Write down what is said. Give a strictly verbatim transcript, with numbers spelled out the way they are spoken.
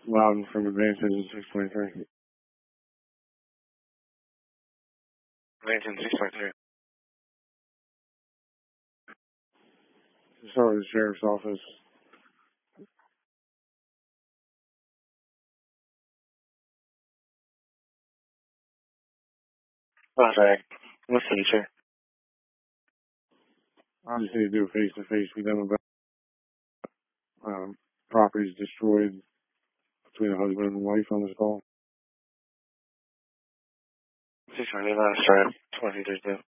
Loudon from Advanced Engine six twenty-three. Advanced Engine six twenty-three. Start with the sheriff's office. Oh, sorry. What's the feature? I just need to do a face-to-face with them about um, properties destroyed between a husband and wife on this call. six twenty, last Friday, twenty-three.